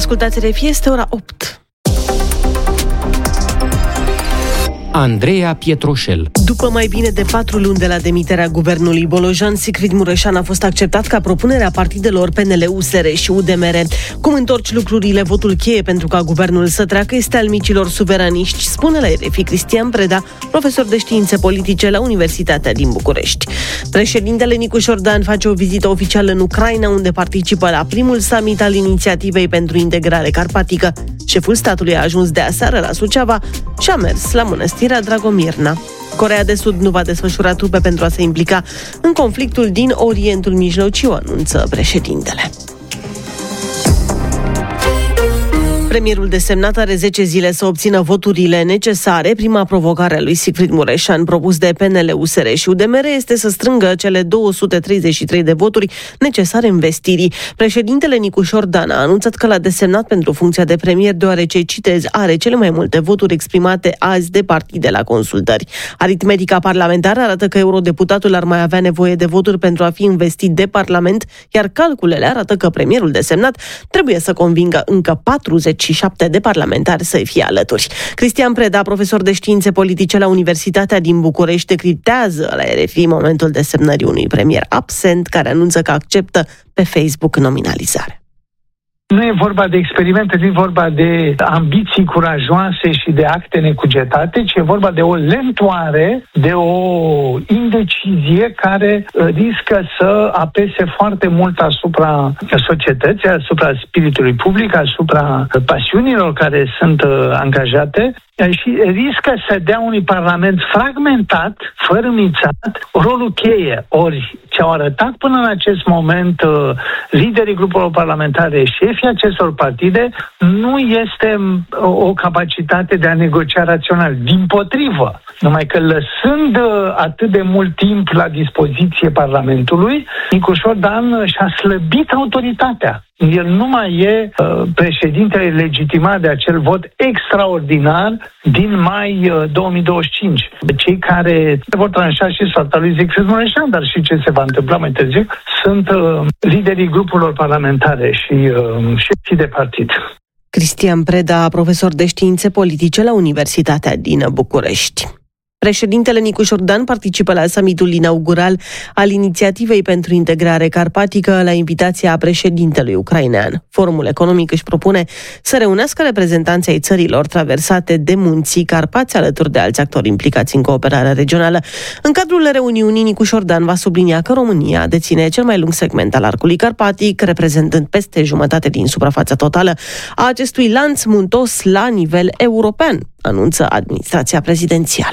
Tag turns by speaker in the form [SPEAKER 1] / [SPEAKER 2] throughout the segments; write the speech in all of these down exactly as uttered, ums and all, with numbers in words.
[SPEAKER 1] Ascultați R F I, este ora opt.
[SPEAKER 2] Andreea Pietroșel.
[SPEAKER 1] După mai bine de patru luni de la demiterea guvernului Bolojan, Sigrid Mureșan a fost acceptat ca propunerea partidelor P N L, U S R și U D M R. Cum întorci lucrurile, votul cheie pentru ca guvernul să treacă este al micilor suveraniști, spune la R F I Cristian Preda, profesor de științe politice la Universitatea din București. Președintele Nicu Șordan face o vizită oficială în Ucraina, unde participă la primul summit al inițiativei pentru integrare carpatică. Șeful statului a ajuns de aseară la Suceava și a mers la Mănăstirea Dragomirna. Coreea de Sud nu va desfășura trupe pentru a se implica în conflictul din Orientul Mijlociu, anunță președintele. Premierul desemnat are zece zile să obțină voturile necesare. Prima provocare a lui Sigrid Mureșan, propus de P N L, U S R și U D M R, este să strângă cele două sute treizeci și trei de voturi necesare învestirii. Președintele Nicu Șordan a anunțat că l-a desemnat pentru funcția de premier, deoarece, citez, are cele mai multe voturi exprimate azi de partide la consultări. Aritmetica parlamentară arată că eurodeputatul ar mai avea nevoie de voturi pentru a fi investit de Parlament, iar calculele arată că premierul desemnat trebuie să convingă încă patruzeci și șapte de parlamentari să-i fie alături. Cristian Preda, profesor de științe politice la Universitatea din București, decriptează la R F I momentul desemnării unui premier absent care anunță că acceptă pe Facebook nominalizare.
[SPEAKER 3] Nu e vorba de experimente, nu e vorba de ambiții curajoase și de acte necugetate, ci e vorba de o lentoare, de o indecizie care riscă să apese foarte mult asupra societății, asupra spiritului public, asupra pasiunilor care sunt angajate și riscă să dea unui parlament fragmentat, fărâmițat, rolul cheie. Ori ce au arătat până în acest moment uh, liderii grupurilor parlamentare, șefii acestor partide, nu este o, o capacitate de a negocia rațional. Dimpotrivă, numai că lăsând uh, atât de mult timp la dispoziție Parlamentului, Nicu Șordan și-a slăbit autoritatea. El nu mai e uh, președintele legitimat de acel vot extraordinar din mai uh, două mii douăzeci și cinci. Cei care vor tranșa și soarta lui Sigrid Mureșan, dar și ce se va întâmpla mai târziu, sunt uh, liderii grupurilor parlamentare și uh, șefii de partid.
[SPEAKER 1] Cristian Preda, profesor de științe politice la Universitatea din București. Președintele Nicu Șordan participă la summitul inaugural al inițiativei pentru integrare carpatică la invitația președintelui ucrainean. Forumul economic își propune să reunească reprezentanții ai țărilor traversate de munții Carpați alături de alți actori implicați în cooperarea regională. În cadrul reuniunii, Nicu Șordan va sublinia că România deține cel mai lung segment al arcului carpatic, reprezentând peste jumătate din suprafața totală a acestui lanț muntos la nivel european, anunță administrația prezidențială.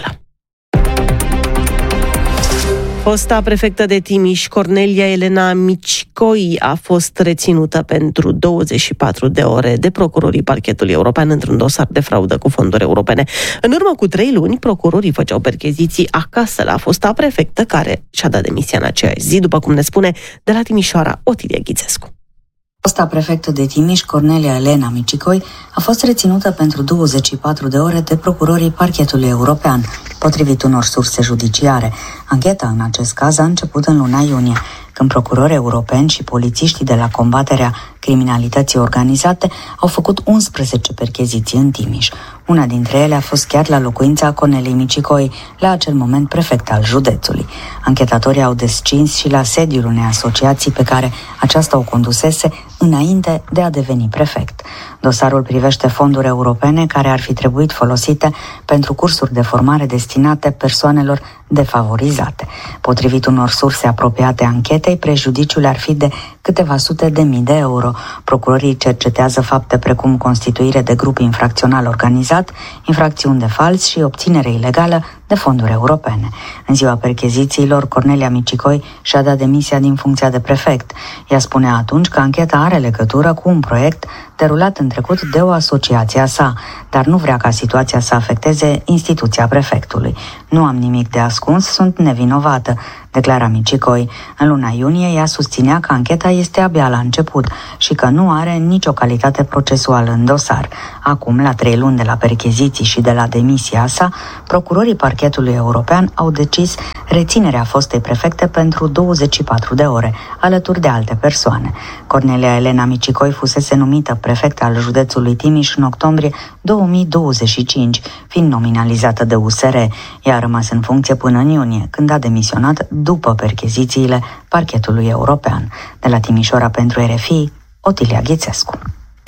[SPEAKER 1] Fosta prefectă de Timiș, Cornelia Elena Micicoi, a fost reținută pentru douăzeci și patru de ore de procurorii Parchetului European într-un dosar de fraudă cu fonduri europene. În urmă cu trei luni, procurorii făceau percheziții acasă la fosta prefectă, care și-a dat demisia în aceeași zi, după cum ne spune de la Timișoara Otilie Ghițescu.
[SPEAKER 4] Fosta prefectă de Timiș, Cornelia Elena Micicoi, a fost reținută pentru douăzeci și patru de ore de procurorii Parchetului European, potrivit unor surse judiciare. Ancheta în acest caz a început în luna iunie, când procurori europeni și polițiștii de la combaterea criminalității organizate au făcut unsprezece percheziții în Timiș. Una dintre ele a fost chiar la locuința Corneliei Micicoi, la acel moment prefect al județului. Anchetatorii au descins și la sediul unei asociații pe care aceasta o condusese înainte de a deveni prefect. Dosarul privește fonduri europene care ar fi trebuit folosite pentru cursuri de formare destinate persoanelor defavorizate. Potrivit unor surse apropiate anchetei, prejudiciul ar fi de câteva sute de mii de euro. Procurorii cercetează fapte precum constituire de grup infracțional organizat, infracțiuni de fals și obținere ilegală de fonduri europene. În ziua perchezițiilor, Cornelia Micicoi și-a dat demisia din funcția de prefect. Ea spunea atunci că ancheta are legătură cu un proiect derulat în trecut de o asociație a sa, dar nu vrea ca situația să afecteze instituția prefectului. Nu am nimic de ascuns, sunt nevinovată, declara Micicoi. În luna iunie, ea susținea că ancheta este abia la început și că nu are nicio calitate procesuală în dosar. Acum, la trei luni de la percheziții și de la demisia sa, procurorii parchetului parchetului european au decis reținerea fostei prefecte pentru douăzeci și patru de ore, alături de alte persoane. Cornelia Elena Micicoi fusese numită prefect al județului Timiș în octombrie două mii douăzeci și cinci, fiind nominalizată de U S R. Ea a rămas în funcție până în iunie, când a demisionat după perchezițiile parchetului european. De la Timișoara pentru R F I, Otilia Ghițescu.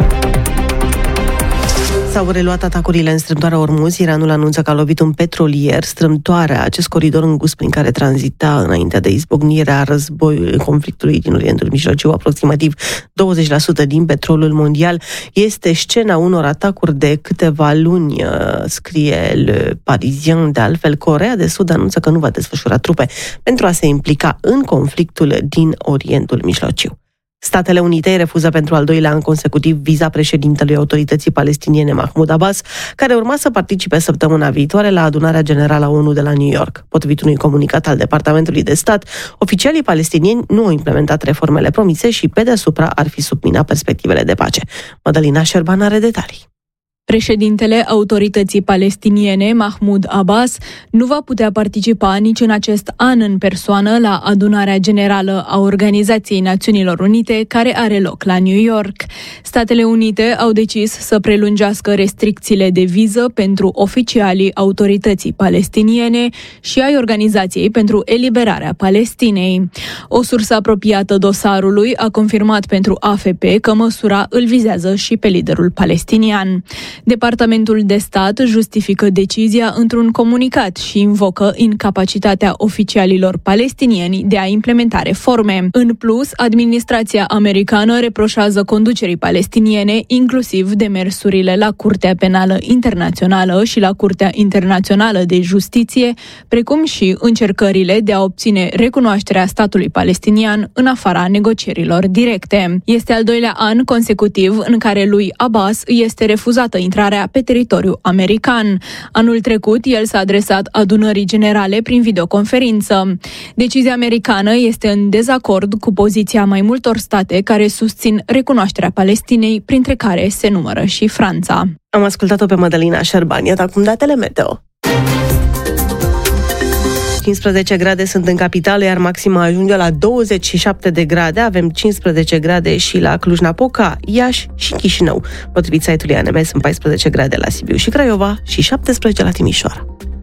[SPEAKER 1] S-au reluat atacurile în strâmtoarea Ormuz. Iranul anunță că a lovit un petrolier. Strâmtoarea, acest coridor îngust prin care tranzita înainte de izbucnirea războiului, conflictului din Orientul Mijlociu, aproximativ douăzeci la sută din petrolul mondial, este scena unor atacuri de câteva luni, scrie Le Parisien. De altfel, Coreea de Sud anunță că nu va desfășura trupe pentru a se implica în conflictul din Orientul Mijlociu. Statele Unite îi refuză pentru al doilea an consecutiv viza președintelui Autorității Palestiniene Mahmoud Abbas, care urma să participe săptămâna viitoare la adunarea generală a O N U de la New York. Potrivit unui comunicat al Departamentului de Stat, oficialii palestinieni nu au implementat reformele promise și pe deasupra ar fi subminat perspectivele de pace. Madalina Șerban are detalii.
[SPEAKER 5] Președintele Autorității Palestiniene, Mahmoud Abbas, nu va putea participa nici în acest an în persoană la adunarea generală a Organizației Națiunilor Unite, care are loc la New York. Statele Unite au decis să prelungească restricțiile de viză pentru oficialii Autorității Palestiniene și ai Organizației pentru Eliberarea Palestinei. O sursă apropiată dosarului a confirmat pentru A F P că măsura îl vizează și pe liderul palestinian. Departamentul de Stat justifică decizia într-un comunicat și invocă incapacitatea oficialilor palestinieni de a implementa reforme. În plus, administrația americană reproșează conducerii palestiniene inclusiv demersurile la Curtea Penală Internațională și la Curtea Internațională de Justiție, precum și încercările de a obține recunoașterea statului palestinian în afara negocierilor directe. Este al doilea an consecutiv în care lui Abbas este refuzată intrarea pe teritoriul american. Anul trecut, el s-a adresat adunării generale prin videoconferință. Decizia americană este în dezacord cu poziția mai multor state care susțin recunoașterea Palestinei, printre care se numără și Franța.
[SPEAKER 1] Am ascultat-o pe Madalina Șerban, iată acum datele meteo. cincisprezece grade sunt în capitală, iar maxima ajunge la douăzeci și șapte de grade. Avem cincisprezece grade și la Cluj-Napoca, Iași și Chișinău. Potrivit site-ului A N M, sunt paisprezece grade la Sibiu și Craiova și șaptesprezece la Timișoara.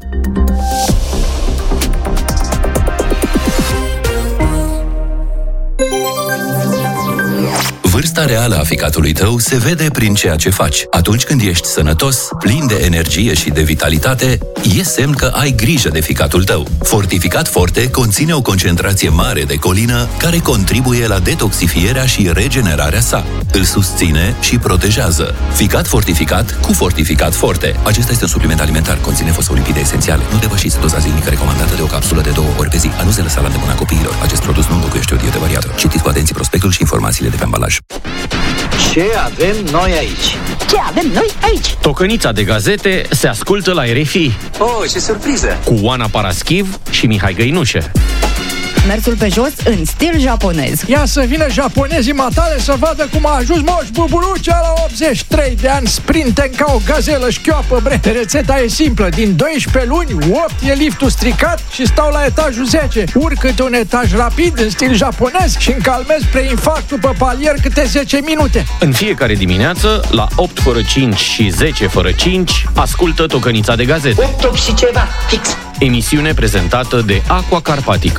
[SPEAKER 6] Vârsta reală a ficatului tău se vede prin ceea ce faci. Atunci când ești sănătos, plin de energie și de vitalitate, e semn că ai grijă de ficatul tău. Fortificat Forte conține o concentrație mare de colină care contribuie la detoxifierea și regenerarea sa. Îl susține și protejează. Ficat fortificat cu Fortificat Forte. Acesta este un supliment alimentar, conține fosfolipide esențiale. Nu depășiți doza zilnică recomandată de o capsulă de două ori pe zi. A nu se lăsa la îndemâna copiilor. Acest produs nu înlocuiește o dietă variată. Citiți cu atenție prospectul și informațiile de pe ambalaj.
[SPEAKER 7] Ce avem noi aici?
[SPEAKER 8] Ce avem noi aici?
[SPEAKER 2] Tocănița de gazete se ascultă la R F I.
[SPEAKER 7] Oh, ce surpriză!
[SPEAKER 2] Cu Oana Paraschiv și Mihai Găinușe.
[SPEAKER 8] Mersul pe jos în stil japonez.
[SPEAKER 9] Ia să vină japonezii matale să vadă cum a ajuns Moș Buburucea la optzeci și trei de ani, sprinten ca o gazelă șchioapă, bre. Rețeta e simplă, din doisprezece luni, opt e liftul stricat și stau la etajul zece. Urc câte un etaj rapid în stil japonez și încalmez preinfarct după palier câte zece minute.
[SPEAKER 2] În fiecare dimineață, la opt fără cinci și zece fără cinci, ascultă Tocănița de gazete.
[SPEAKER 8] opt și ceva, fix.
[SPEAKER 2] Emisiune prezentată de Aqua Carpatica.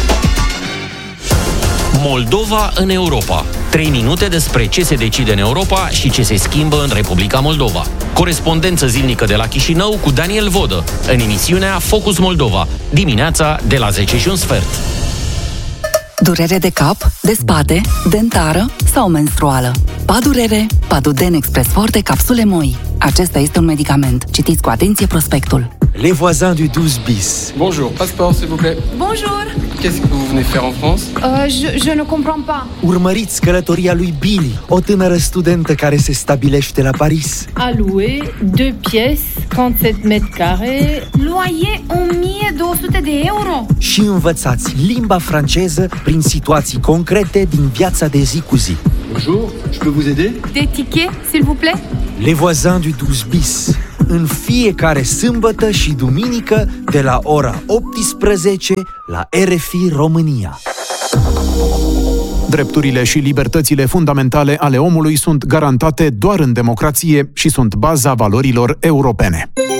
[SPEAKER 2] Moldova în Europa. trei minute despre ce se decide în Europa și ce se schimbă în Republica Moldova. Corespondență zilnică de la Chișinău cu Daniel Vodă, în emisiunea Focus Moldova, dimineața de la zece și un sfert.
[SPEAKER 10] Durere de cap, de spate, dentară sau menstruală. Padurere, Paduden Express Forte capsule moi. Acesta este un medicament. Citiți cu atenție prospectul.
[SPEAKER 11] Les voisins du douze bis.
[SPEAKER 12] Bonjour, passeport s'il vous plaît.
[SPEAKER 13] Bonjour.
[SPEAKER 12] Qu'est-ce que vous venez faire en France?
[SPEAKER 13] Euh, je, je ne comprends pas.
[SPEAKER 11] Urmăriți călătoria lui Billy, o tânără studentă care se stabilește la Paris.
[SPEAKER 13] A louer, deux pièces, trente-sept mètres carrés.
[SPEAKER 14] Loyer o mie două sute de euro.
[SPEAKER 11] Și învățați limba franceză prin situații concrete din viața de zi cu zi.
[SPEAKER 12] Bonjour, je peux vous aider?
[SPEAKER 14] Des tickets, s'il vous plaît?
[SPEAKER 11] Les voisins du douze bis. în fiecare sâmbătă și duminică de la ora optsprezece la R F I România.
[SPEAKER 15] Drepturile și libertățile fundamentale ale omului sunt garantate doar în democrație și sunt baza valorilor europene.